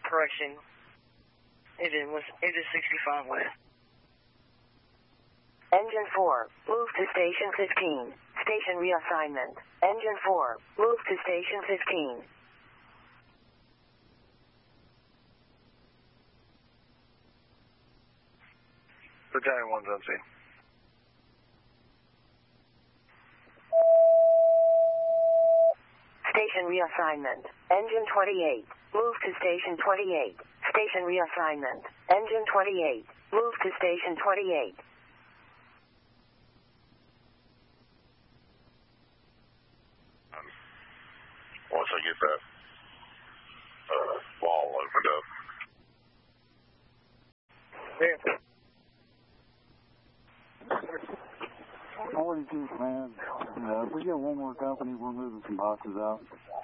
Correction. It is 65 west. Engine 4, move to station 15. Station reassignment. Engine 4, move to station 15. Battalion 1's on scene. Station reassignment. Engine 28, move to station 28. Station reassignment. Engine 28, move to station 28. Once I get that wall opened up. Morning, Chief, man. If we get one more company, we're moving some boxes out.